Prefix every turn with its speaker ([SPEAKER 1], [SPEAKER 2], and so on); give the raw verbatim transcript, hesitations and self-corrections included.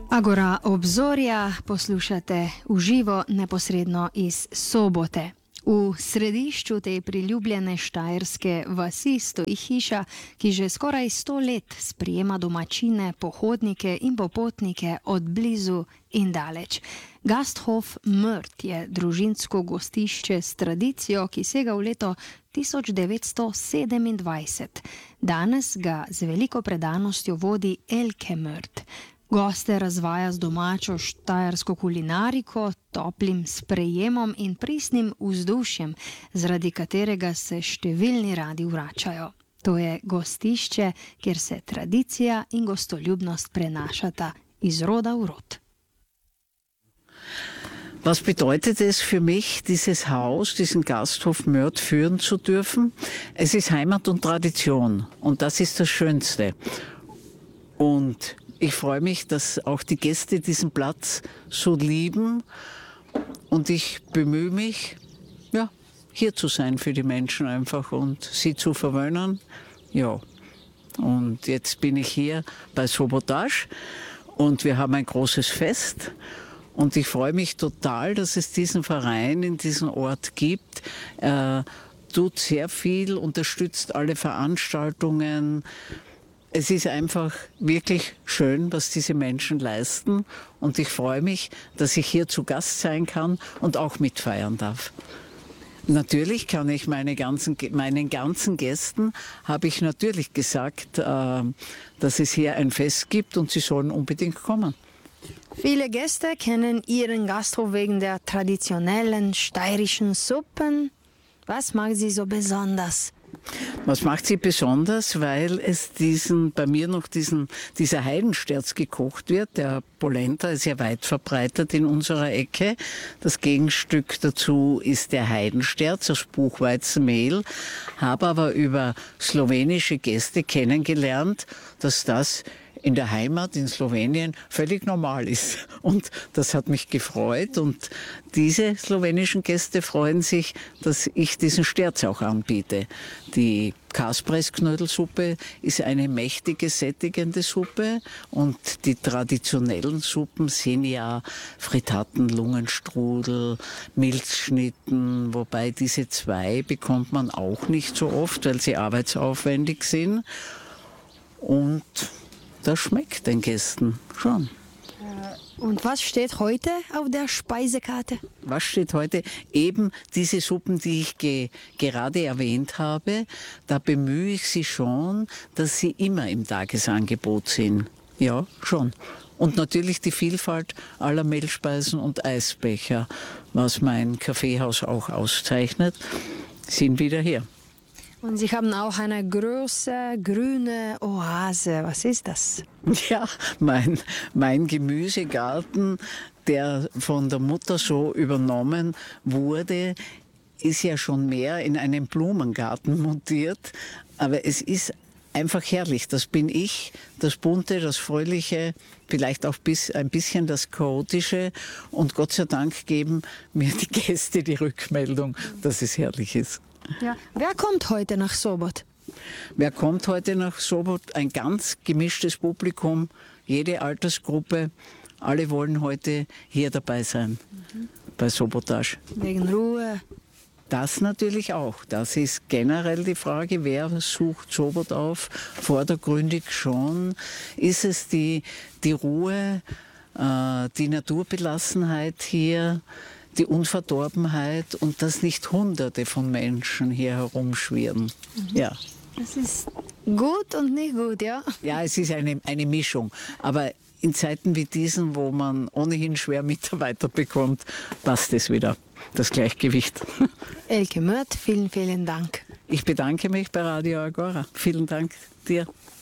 [SPEAKER 1] Agora obzorja poslušate v živo neposredno iz Sobote. V središču te priljubljene štajerske vasi stoji hiša, ki že skoraj sto let sprijema domačine, pohodnike in popotnike od blizu in daleč. Gasthof Mört je družinsko gostišče s tradicijo, ki sega v leto tisoč devetsto sedemindvajset. Danes ga z veliko predanostjo vodi Elke Mört. Goste razvaja z domačo štajersko kulinariko, toplim sprejemom in pristnim vzdušjem, zaradi katerega se številni radi vračajo. To je gostišče, kjer se tradicija in gostoljubnost prenašata iz roda v rod.
[SPEAKER 2] Was bedeutet es für mich, dieses Haus, diesen Gasthof Mört führen zu dürfen? Es ist Heimat und Tradition und das ist das Schönste. Und ich freue mich, dass auch die Gäste diesen Platz so lieben und ich bemühe mich, ja, hier zu sein für die Menschen einfach und sie zu verwöhnen. Ja, und jetzt bin ich hier bei Sobotage und wir haben ein großes Fest und ich freue mich total, dass es diesen Verein in diesem Ort gibt. Er tut sehr viel, unterstützt alle Veranstaltungen. Es ist einfach wirklich schön, was diese Menschen leisten und ich freue mich, dass ich hier zu Gast sein kann und auch mitfeiern darf. Natürlich kann ich meine ganzen, meinen ganzen Gästen, habe ich natürlich gesagt, äh, dass es hier ein Fest gibt und sie sollen unbedingt kommen.
[SPEAKER 1] Viele Gäste kennen Ihren Gasthof wegen der traditionellen steirischen Suppen. Was macht sie so besonders?
[SPEAKER 2] Was macht sie besonders? Weil es diesen, bei mir noch diesen, dieser Heidensterz gekocht wird. Der Polenta ist ja weit verbreitet in unserer Ecke. Das Gegenstück dazu ist der Heidensterz aus Buchweizenmehl. Habe aber über slowenische Gäste kennengelernt, dass das in der Heimat in Slowenien völlig normal ist. Und das hat mich gefreut. Und diese slowenischen Gäste freuen sich, dass ich diesen Sterz auch anbiete. Die Kaspressknödelsuppe ist eine mächtige, sättigende Suppe. Und die traditionellen Suppen sind ja Frittaten, Lungenstrudel, Milzschnitten. Wobei diese zwei bekommt man auch nicht so oft, weil sie arbeitsaufwendig sind. Und das schmeckt den Gästen schon.
[SPEAKER 1] Und was steht heute auf der Speisekarte?
[SPEAKER 2] Was steht heute? Eben diese Suppen, die ich ge gerade erwähnt habe. Da bemühe ich sie schon, dass sie immer im Tagesangebot sind. Ja, schon. Und natürlich die Vielfalt aller Mehlspeisen und Eisbecher, was mein Kaffeehaus auch auszeichnet, sind wieder hier.
[SPEAKER 1] Und Sie haben auch eine große grüne Oase. Was ist das?
[SPEAKER 2] Ja, mein, mein Gemüsegarten, der von der Mutter so übernommen wurde, ist ja schon mehr in einen Blumengarten montiert. Aber es ist einfach herrlich. Das bin ich, das Bunte, das Fröhliche, vielleicht auch bis, ein bisschen das Chaotische. Und Gott sei Dank geben mir die Gäste die Rückmeldung, dass es herrlich ist.
[SPEAKER 1] Ja. Wer kommt heute nach Sobot?
[SPEAKER 2] Wer kommt heute nach Sobot? Ein ganz gemischtes Publikum, jede Altersgruppe. Alle wollen heute hier dabei sein, mhm. bei Sobotage.
[SPEAKER 1] Wegen Ruhe?
[SPEAKER 2] Das natürlich auch. Das ist generell die Frage, wer sucht Sobot auf? Vordergründig schon. Ist es die, die Ruhe, äh, die Naturbelassenheit hier, die Unverdorbenheit und dass nicht Hunderte von Menschen hier herumschwirren. Mhm. Ja.
[SPEAKER 1] Das ist gut und nicht gut, ja?
[SPEAKER 2] Ja, es ist eine, eine Mischung. Aber in Zeiten wie diesen, wo man ohnehin schwer Mitarbeiter bekommt, passt es wieder, das Gleichgewicht.
[SPEAKER 1] Elke Mört, vielen, vielen Dank.
[SPEAKER 2] Ich bedanke mich bei Radio Agora. Vielen Dank dir.